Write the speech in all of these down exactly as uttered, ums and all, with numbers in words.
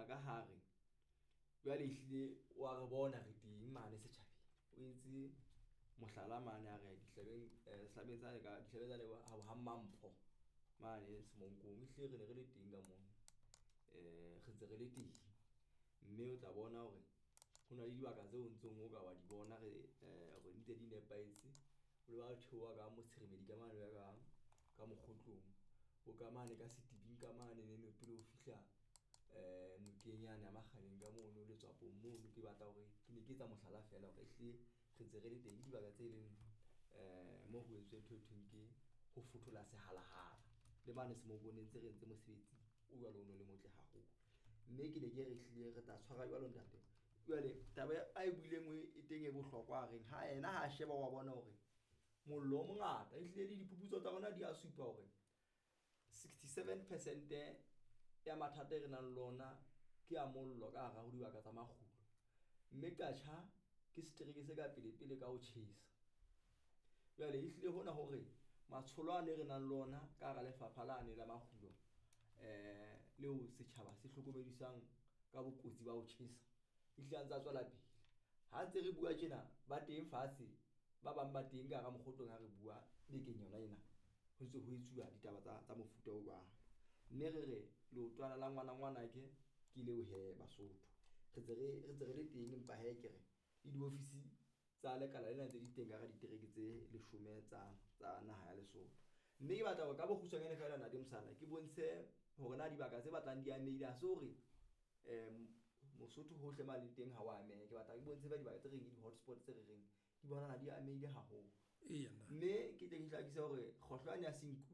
ka hare jwale ehlile wa re bona re teng mane setjhabeng o itse mohlala mane a re dihlabeng sehlabeng sa ka dihlabeng tsa le ha mampho mane Semonkong ehlile re ne re le teng ka moo eh re ntse re le teng mme o tla bona hore hona le dibaka tseo ntsong o ka wa di bona re eh re ntse di nepaetse o le ba theowa ka motshirimedi ka mane ya ka ka mokgotlong o ka mane ka setibing ka mane ne ne pele o fihla eh Mokenyane ya Makgaleng ka mono le tswapong mono ke batla hore ke ne ke etsa mohlala fela hore ehlile re ntse re le teng dibaka tse leng eh mo ho etswe thothong ke ho fotola sehalahala le mane Semonkong ntse re ntse mosebetsi o jwalo ono le motle haholo mme ke ne ke re ehlile re tla tshwara jwalo ntate jwale taba a e buileng e teng e bohlokwa reng ha ena ha sheba wa bona hore mollo o mongata ehlile le diphuputso tsa rona di a supa hore sixty-seven percent ya mathata e re nang lona ke a mollo ka hara ho dibaka tsa makgulo mme katjha ke strike se ka pele pele ka ho tjhesa jwale ehlile hona hore matsholo a ne re nang lona ka hara lefapha la ne la makgulo eh leo setjhaba se hlokomedisang ka bokotsi ba ho tjhesa ehlile ntse a tswela pele ha ntse re bua tjena ba teng fatshe ba bang ba teng ka hara mokgotlong ha re bua bekeng yona ena ho ntse ho etsuwa ditaba tsa tsa mofuta o jwalo mme re re leotwana la ngwana ngwana ke ke leo he Basotho re ntse re re ntse re le teng empa he ke re le di office tsa lekala lena tse di teng ka ga ditereke tse leshome tsa tsa naha ya Lesotho mme ke batla hore ka bokgutshwane fela na di msana ke bontshe hore na dibaka tse batlang di amehile ha so re em Mosotho hohle ma le teng ha wa ameha ke batla ke bontshe ba dibaka tse reng di hotspot tse re reng di bona na di amehile haholo eya nna mme ke tle ke hlakisa hore kgohlwane ya Senku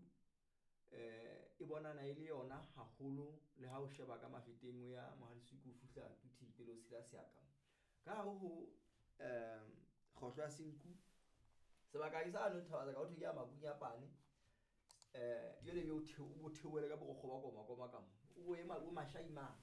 eh e bona na ile yona haholo le ha o sheba ka mafeteng o ya Mohalesiku o fihla tuthi pele o sila seaka ka ho em kgohlo ya Senku sebaka ke sa no thabatsa ka ho thwe ke ya Mabunya pane eh yo le yo theo o theoele ka borokgo ba koma koma ka mo o ema o mashaima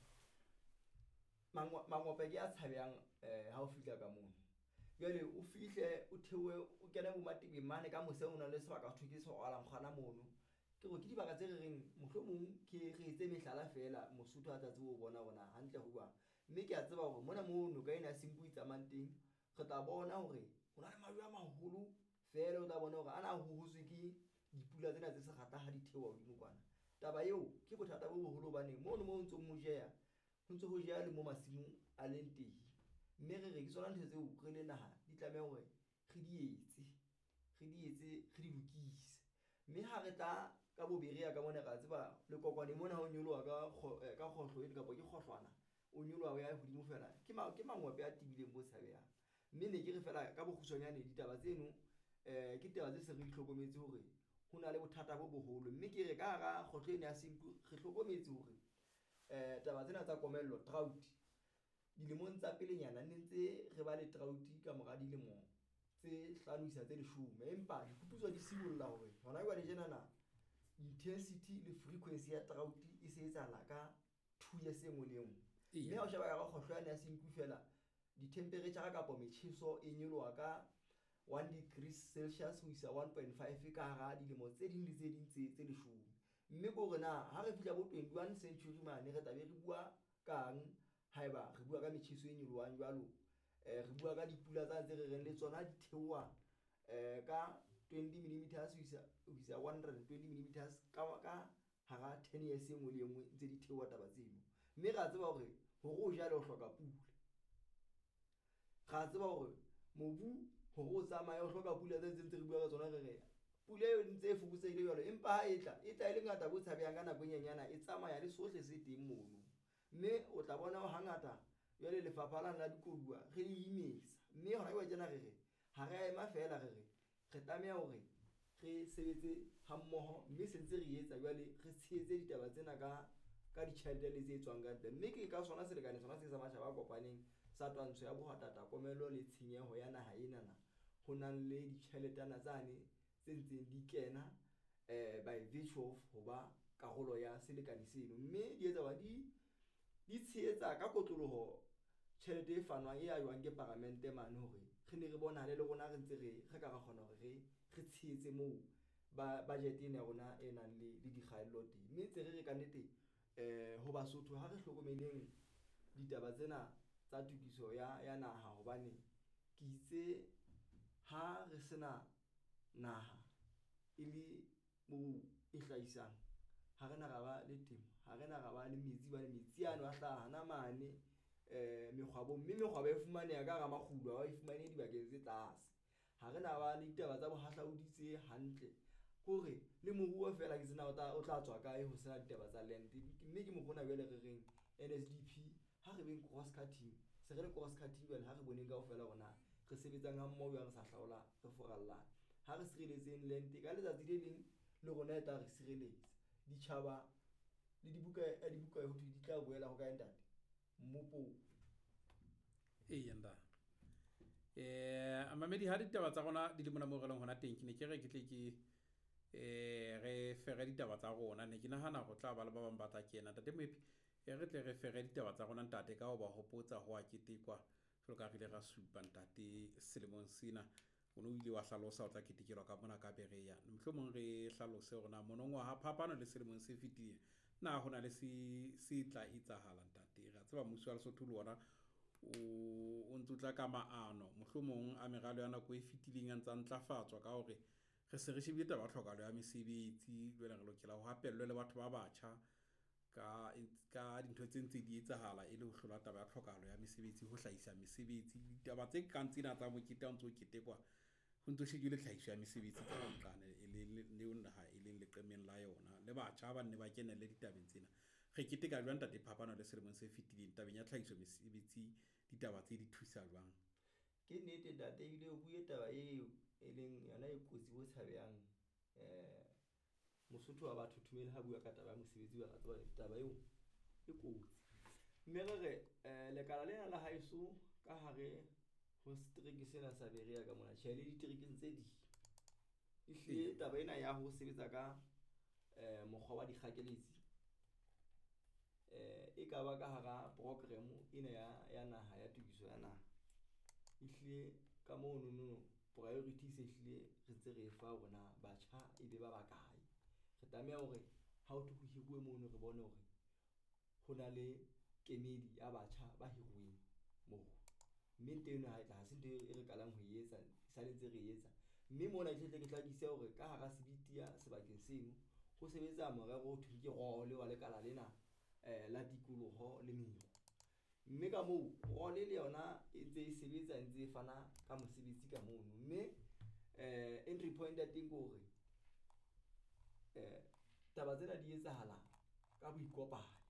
mangope ke a tshabeyang eh ha o fihla ka moo jwale o fihle o theowe o kena bo matibeng mane ka mose ona le sebaka ho thwe ke so alang khana mono ke go ke dibaka tse re reng mohlomong ke re etse mehlala fela Mosotho a tla tsebo bona bona hantle ho bua mme ke a tseba hore mona mono ka ena Senku itsamang teng re tla bona hore hona le majwa a maholo fela o tla bona hore ana ho hotswe ke dipula tsena tse se gata ha di theowa hodimo kwana taba eo ke bothata bo boholo bane mono mo ntse mo jeya ho ntse ho jeya le mo masimong a leng teng mme re re ke tsona ntho tseo re le naha di tlameha hore re di etse re di etse re di lokise mme ha re tla ka bobere ya ka mona ga tseba le kokwane mona ho nyoloha ka ka kgohlo e kapo ke kgohlwana o nyoloha ya hodimo fela ke ma ke mangwape a tibileng bo tshabeyang mme ne ke re fela ka bokgutshwanyane ditaba tseno eh ke taba tse se re hlokometse hore hona le bothata bo boholo mme ke re ka ga kgohlo ena ya Senku re hlokometse hore eh taba tsena tsa komello drought dilemong tsa pelenyana ne ntse re ba le drought ka mora dilemo tse hlano isa tse leshome empa diphuputso di sibolla hore hona jwale jena na intensity le frequency ya drought e se etsahala ka two years engwe le engwe mme ha o sheba ka kgohlwana ya Senku fela di temperature ka po metjheso e nyoloha ka one degrees Celsius ho isa one point five ka hara dilemo tse ding le tse ding tse tse leshome mme go rena ha re fihla bo twenty-one century mane re tabe re bua kang haeba re bua ka metjheso e nyolohang jwalo eh re bua ka dipula tsa tse re reng le tsona di theoha eh ka twenty millimeters ho isa ho isa one hundred twenty millimeters ka ka hara ten years engwe le engwe ntse di theoha taba tseno mme ra tseba hore hore o jale o hloka pula ra tseba hore mobu hore o tsamaya o hloka pula tse ntse re bua ka tsona re re pula e ntse e fokuseile jalo empa ha e tla e tla ile ngata bo tshabeyang ka nako nyenyana e tsamaya le sohle se teng mono mme o tla bona hangata jwale lefapha la nna dikoduwa re le imesa mme hona jwa tsena re re ha re ema fela re re re tlameha hore re sebetse ha mmoho mme se ntse re etsa jwale re tshetse ditaba tsena ka ka ditjhelete le tse etswang ka teng mme ke ka sona se lekane sona se sa matjhaba a kopaneng sa twantsho ya bohatata komelo le tshenyeho ya naha ena na ho nang le ditjheletana tsane tse ntseng di kena eh by virtue of hoba karolo ya selekane seno mme di etsa ba di di tshehetsa ka kotloloho tjhelete e fanwang e aywang ke parliamente mane hore re ne re bona le le rona re ntse re re ka ra kgona hore re re tshehetse moo ba budget ena ya rona e nang le le dikgaello teng mme ntse re re ka nnete eh ho Basotho ha re hlokomeleng ditaba tsena tsa tokiso ya ya naha hobane ke itse ha re sena naha ile mo e hlaisang ha rena ga ba le temo ha rena ga ba le metsi ba le metsi ana wa hlaha na mane eh mekgwabo mme mekgwabo e fumaneha ka ga makgulo wa e fumane dibakeng tse tlase ha rena ba le ditaba tsa bohahlaudi tse hantle hore le moruo fela ke tsena o tla o tla tswa kae ho sena ditaba tsa land mme ke mo bona bele re reng N S D P ha re beng cross cutting se re le cross cutting bele ha re boneng kaofela rona re sebetsang ha mmoho ya re sa hlaola re foralla ha re sireletseng land ka letsatsi le leng le rona e tla re sireletsa ditjhaba le dibuka ya dibuka ho di tla boela ho kae ntate mmopo e yenda eh amamedi ha ditaba tsa rona di le mona mo re leng hona teng ke ne ke re ke tle ke eh re fere ditaba tsa rona ne ke nahana go tla ba le ba bang ba tla kena ntate Moepi e re tle re fere ditaba tsa rona ntate ka ho ba hopotsa ho a ketekwa jwalo ka re ile ra supa ntate selemong sena o no ile wa hlalosa o tla ketekelwa ka mona ka Bereya mohlomong re hlalose hore na monongwa ha phapano le selemong se fetile na hona le se se tla etsahala ntate ra tseba mmuso wa Lesotho le ona o ntutla ka maano mohlomong a meralo ya nako e fetileng a ntsa ntlafatswa ka hore re se re shebile taba tlhokalo ya mesebetsi le re lokela ho hapellwe le batho ba batjha ka ka dintho tse ntse di etsahala e le ho hlola taba ya tlhokalo ya mesebetsi ho hlahisa mesebetsi ditaba tse kang tsena tsa mokete o ntso ketekwa ho ntso shejile tlhahiso ya mesebetsi ka nqane e le le naha e leng leqemeng la yona le batjha ba nne ba kenelle ditabeng tsena re keteka jwang ntate phapano le selemong se fetileng tabeng ya tlhahiso mesebetsi ditaba tse di thusa jwang ke nnete ntate ile o bue taba e e leng yona e kotsi ho tshabehang eh Mosotho wa batho thumele ha bua ka taba ya mosebetsi ba tsaba taba eo e kotsi mme re re eh lekala lena la haeso ka hare ho strike sena sa Bereya ka mona tshele ditirikeng tse di ihle taba ena ya ho sebetsa ka eh mokgwa wa dikgakeletsi eh e ka ba ka hara program ena ya ya naha ya tokiso ya naha ihle ka mo no priority se hlile re tse re fa rona batjha e be ba bakae re tlameha hore ha o thuho hiruwe mono re bone hore hona le kemedi ya batjha ba hiruweng mo mme teng ha ha se ntho e re kalang ho etsa sa letse re etsa mme mona ke tle ke tlakise hore ka hara sebitia sebakeng seno ho sebetsa morero o thwe ke role wa lekala lena eh la tikoloho le meru mme ka moo role le yona e ntse e sebetsa ntse e fana ka mosebetsi ka mono mme eh entry point ya teng hore eh taba tsena di etsahala ka boikopanya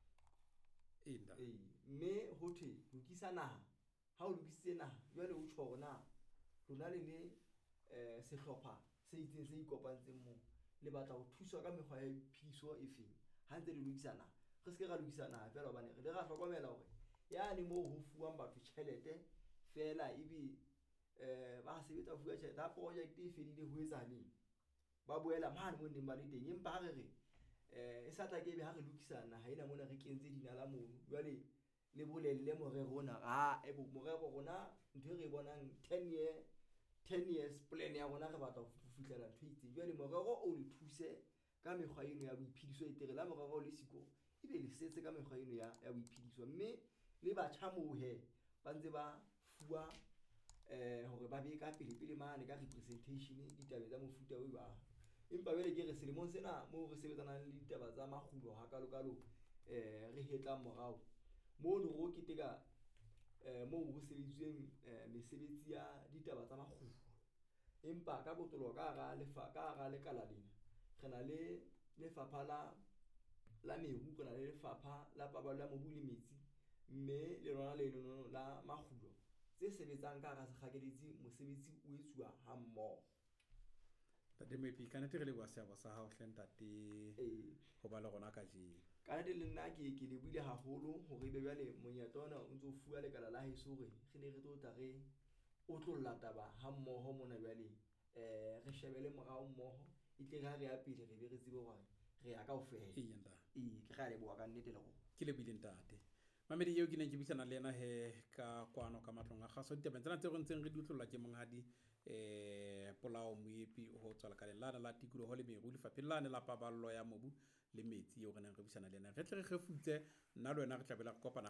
enda eh mme ho thwe lokisa naha ha o lokisitse naha jwale o tjho rona lona le le eh sehlopha se itseng se ikopantseng mo le batla ho thuswa ka mekgwa ya phiso e feng ha ntse le lokisa naha re se ke ra lokisa naha fela hobane re le ra hlokomela hore yani mo ho fuwang batho tjhelete fela ebe eh ba sebetsa ho fuwa tjhelete ha project e fedile ho etsa neng ba boela mane mo neng ba le teng empa ha re re eh e sa tla ke be ha re lokisa naha ena mona re kentse dinala mono jwale le bolelle morero ona ha e bo morero rona ntho re bonang ten year ten years plan ya rona re batla ho fihlela ntho itse jwale morero o le thuse ka mekgwa eno ya boiphediso e tere la morero le siko ebe le setse ka mekgwa eno ya ya boiphediso mme le batjha mohe ba ntse ba fuwa eh hore ba be ka pele pele mane ka representation ditaba tsa mofuta o ba empa bele ke re selemong sena mo re sebetsanang le ditaba tsa makgulo ha kalo kalo eh re hetlang morao mo le ro keteka eh mo ho sebeditsweng mesebetsi ya ditaba tsa makgulo empa ka botolo ka ga lefa ka ga lekala lena re na le lefapha la la meru re na le lefapha la paballo ya mobu le metsi mme le rona le leno la makgulo tse sebetsang ka ga sekgakeletsi mosebetsi o etsuwa ha mmoho tate Moepi ka nete re le bua seabo sa hao hle ntate eh ho ba le rona ka je ka nete le nna ke ke le buile haholo hore be jwale monyetla ona o ntso fuwa lekala la heso hore re ne re tlo tla re o tlolla taba ha mmoho mona jwale eh re shebele morao mmoho itle ga re ya pele re be re tsebe hore re ya kaofela e yenda e ke ga le bua ka nnete le go ke le bile ntate mamedi eo ke neng ke bisana le yena he ka kwano ka matlong a kgaso ditaba tsena tse go ntseng re di utlwela ke monghadi eh Polao Moepi ho tswala ka lelana la tikolo ho le meru le fapelane la paballo ya mobu le metsi eo re neng re bisana le yena re tle re gefutse nna le wena re tlabela re kopana